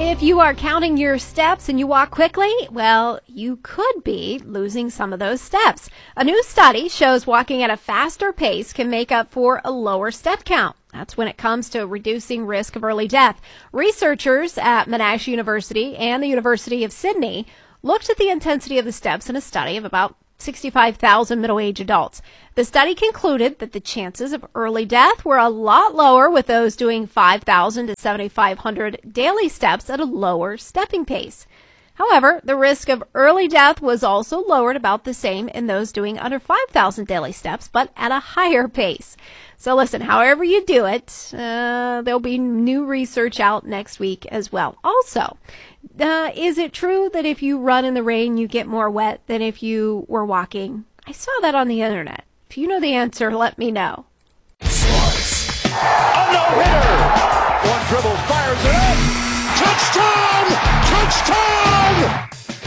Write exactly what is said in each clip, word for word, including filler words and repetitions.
If you are counting your steps and you walk quickly, well, you could be losing some of those steps. A new study shows walking at a faster pace can make up for a lower step count. That's when it comes to reducing risk of early death. Researchers at Monash University and the University of Sydney looked at the intensity of the steps in a study of about sixty-five thousand middle-aged adults. The study concluded that the chances of early death were a lot lower with those doing five thousand to seventy-five hundred daily steps at a lower stepping pace. However, the risk of early death was also lowered about the same in those doing under five thousand daily steps, but at a higher pace. So listen, however you do it, uh, there'll be new research out next week as well. Also, uh, is it true that if you run in the rain, you get more wet than if you were walking? I saw that on the internet. If you know the answer, let me know. A no-hitter! One dribble, fires it up! Touchdown! Touchdown!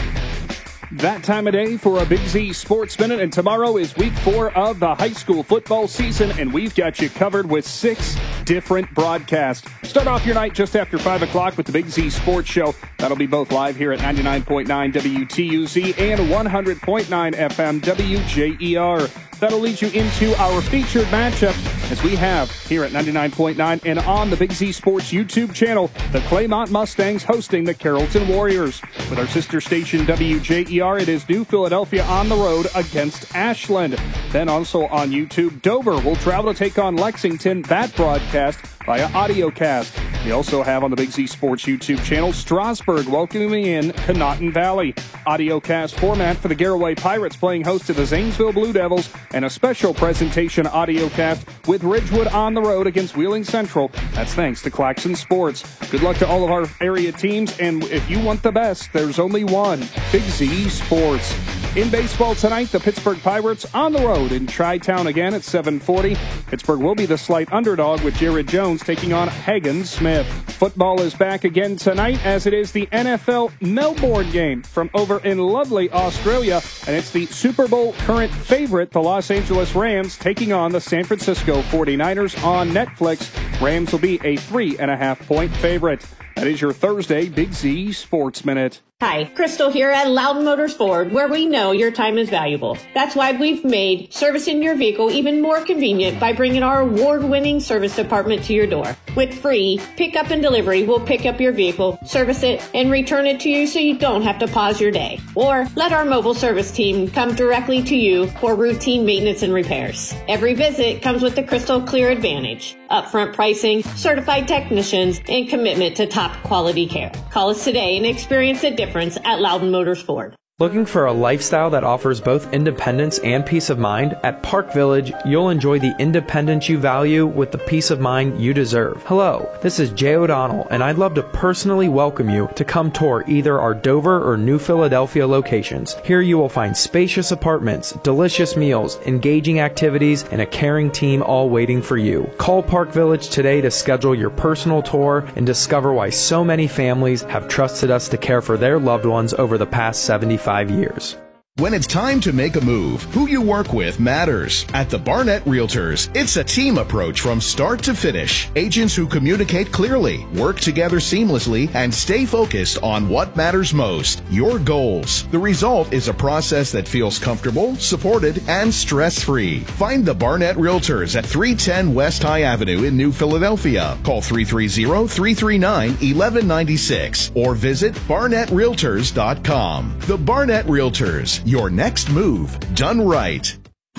That time of day for a Big Z Sports Minute, and tomorrow is week four of the high school football season, and we've got you covered with six different broadcasts. Start off your night just after five o'clock with the Big Z Sports Show. That'll be both live here at ninety-nine point nine W T U Z and one hundred point nine F M W J E R. That'll lead you into our featured matchup as we have here at ninety-nine point nine and on the Big Z Sports YouTube channel, the Claymont Mustangs hosting the Carrollton Warriors. With our sister station W J E R, it is New Philadelphia on the road against Ashland. Then also on YouTube, Dover will travel to take on Lexington. That broadcast via audiocast. We also have on the Big Z Sports YouTube channel, Strasburg welcoming in Conotton Valley. Audiocast format for the Garaway Pirates playing host to the Zanesville Blue Devils, and a special presentation audiocast with Ridgewood on the road against Wheeling Central. That's thanks to Claxon Sports. Good luck to all of our area teams, and if you want the best, there's only one, Big Z Sports. In baseball tonight, the Pittsburgh Pirates on the road in Tri-Town again at seven forty. Pittsburgh will be the slight underdog with Jared Jones taking on Hagen Smith. Football is back again tonight as it is the N F L Melbourne game from over in lovely Australia, and it's the Super Bowl current favorite, the Los Angeles Rams, taking on the San Francisco forty-niners on Netflix. Rams will be a three and a half point favorite. That is your Thursday Big Z Sports Minute. Hi, Crystal here at Loudon Motors Ford, where we know your time is valuable. That's why we've made servicing your vehicle even more convenient by bringing our award-winning service department to your door. With free pickup and delivery, we'll pick up your vehicle, service it, and return it to you so you don't have to pause your day. Or let our mobile service team come directly to you for routine maintenance and repairs. Every visit comes with the Crystal Clear Advantage, upfront pricing, certified technicians, and commitment to top quality care. Call us today and experience the difference at Loudon Motors Ford. Looking for a lifestyle that offers both independence and peace of mind? At Park Village, you'll enjoy the independence you value with the peace of mind you deserve. Hello, this is Jay O'Donnell, and I'd love to personally welcome you to come tour either our Dover or New Philadelphia locations. Here you will find spacious apartments, delicious meals, engaging activities, and a caring team all waiting for you. Call Park Village today to schedule your personal tour and discover why so many families have trusted us to care for their loved ones over the past seventy-five years. When it's time to make a move, who you work with matters. At the Barnett Realtors, it's a team approach from start to finish. Agents who communicate clearly, work together seamlessly, and stay focused on what matters most, your goals. The result is a process that feels comfortable, supported, and stress-free. Find the Barnett Realtors at three ten West High Avenue in New Philadelphia. Call three three zero, three three nine, one one nine six or visit barnett realtors dot com. The Barnett Realtors. Your next move done right.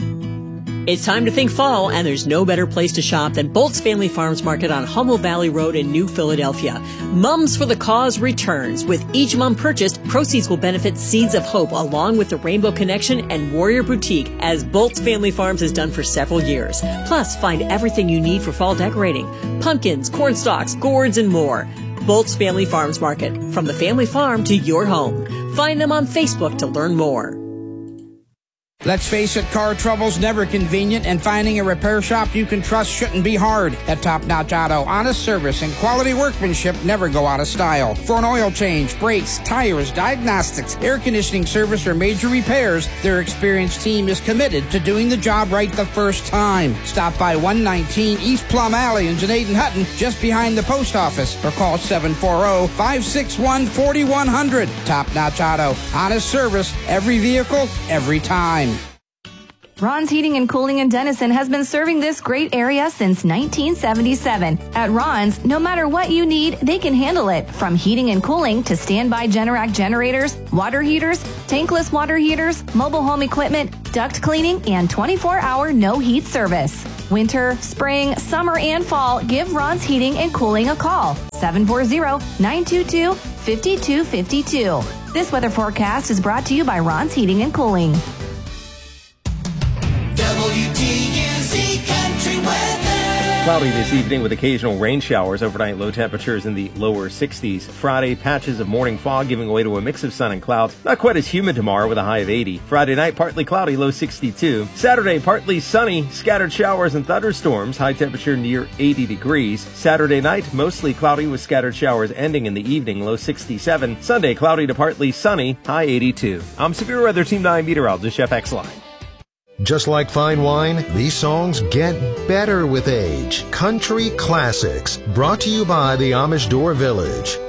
It's time to think fall, and there's no better place to shop than Bolt's Family Farms Market on Hummel Valley Road in New Philadelphia. Mums for the Cause returns. With each mum purchased, proceeds will benefit Seeds of Hope along with the Rainbow Connection and Warrior Boutique, as Bolt's Family Farms has done for several years. Plus, find everything you need for fall decorating: pumpkins, corn stalks, gourds, and more. Bolt's Family Farms Market, from the family farm to your home. Find them on Facebook to learn more. Let's face it, car trouble's never convenient, and finding a repair shop you can trust shouldn't be hard. At Top Notch Auto, honest service and quality workmanship never go out of style. For an oil change, brakes, tires, diagnostics, air conditioning service, or major repairs, their experienced team is committed to doing the job right the first time. Stop by one nineteen East Plum Alley in Janaden Hutton, just behind the post office, or call seven four zero, five six one, four one zero zero. Top Notch Auto, honest service, every vehicle, every time. Ron's Heating and Cooling in Denison has been serving this great area since nineteen seventy-seven. At Ron's, no matter what you need, they can handle it. From heating and cooling to standby Generac generators, water heaters, tankless water heaters, mobile home equipment, duct cleaning, and twenty-four hour no heat service. Winter, spring, summer, and fall, give Ron's Heating and Cooling a call. seven four zero, nine two two, five two five two. This weather forecast is brought to you by Ron's Heating and Cooling. W T U Z Country Weather. Cloudy this evening with occasional rain showers. Overnight low temperatures in the lower sixties. Friday, patches of morning fog giving way to a mix of sun and clouds. Not quite as humid tomorrow with a high of eighty. Friday night, partly cloudy, low sixty-two. Saturday, partly sunny, scattered showers and thunderstorms. High temperature near eighty degrees. Saturday night, mostly cloudy with scattered showers ending in the evening, low sixty-seven. Sunday, cloudy to partly sunny, high eighty-two. I'm Severe Weather Team nine meteorologist Chef X-Line. Just like fine wine, these songs get better with age. Country Classics, brought to you by the Amish Door Village.